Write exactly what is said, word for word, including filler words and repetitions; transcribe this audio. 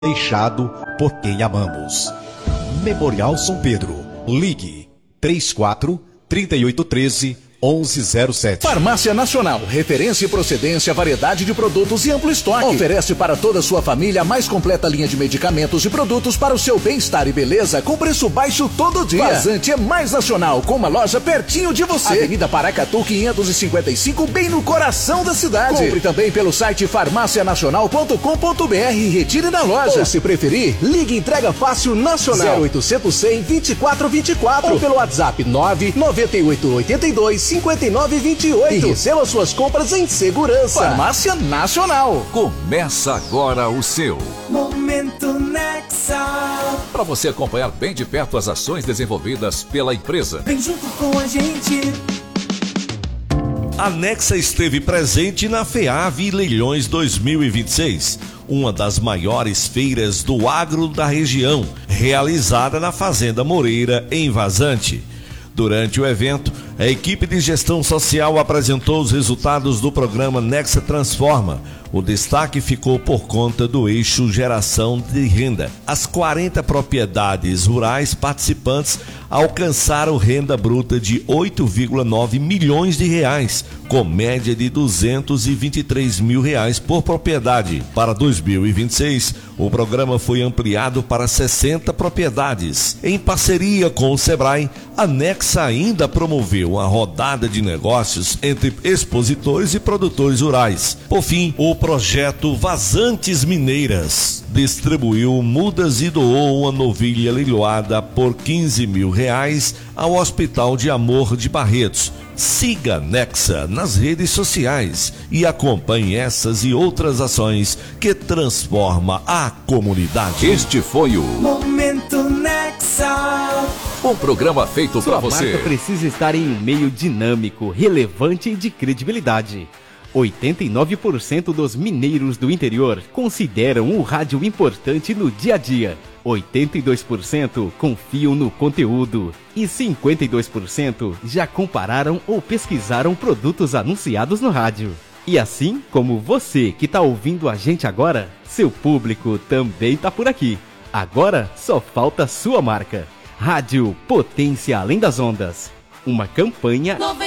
deixado por quem amamos. Memorial São Pedro. Ligue trinta e quatro, trinta e oito, treze, onze zero sete. Farmácia Nacional, referência e procedência, variedade de produtos e amplo estoque. Oferece para toda a sua família a mais completa linha de medicamentos e produtos para o seu bem-estar e beleza com preço baixo todo dia. Vazante é mais nacional, com uma loja pertinho de você. Avenida Paracatu quinhentos e cinquenta e cinco, bem no coração da cidade. Compre também pelo site farmácia nacional ponto com ponto br e retire na loja. Ou se preferir, ligue Entrega Fácil Nacional zero oitocentos, cem, vinte e quatro vinte e quatro ou pelo WhatsApp nove nove oito oito dois, cinquenta e nove vinte e oito e receba suas compras em segurança. Farmácia Nacional. Começa agora o seu Momento Nexa. Para você acompanhar bem de perto as ações desenvolvidas pela empresa. Vem junto com a gente. A Nexa esteve presente na FEAV Leilões dois mil e vinte e seis, uma das maiores feiras do agro da região, realizada na Fazenda Moreira, em Vazante. Durante o evento, a equipe de gestão social apresentou os resultados do programa Nexa Transforma. O destaque ficou por conta do eixo geração de renda. As quarenta propriedades rurais participantes alcançaram renda bruta de oito vírgula nove milhões de reais, com média de duzentos e vinte e três mil reais por propriedade. Para dois mil e vinte e seis, o programa foi ampliado para sessenta propriedades. Em parceria com o Sebrae, a Nexa ainda promoveu uma rodada de negócios entre expositores e produtores rurais. Por fim, o projeto Vazantes Mineiras distribuiu mudas e doou uma novilha leiloada por quinze mil reais ao Hospital de Amor de Barretos. Siga a Nexa nas redes sociais e acompanhe essas e outras ações que transformam a comunidade. Este foi o Momento Nexa. Um programa feito para você. Sua marca precisa estar em um meio dinâmico, relevante e de credibilidade. oitenta e nove por cento dos mineiros do interior consideram o rádio importante no dia a dia. oitenta e dois por cento confiam no conteúdo e cinquenta e dois por cento já compararam ou pesquisaram produtos anunciados no rádio. E assim como você que está ouvindo a gente agora, seu público também está por aqui. Agora só falta sua marca. Rádio Potência Além das Ondas. Uma campanha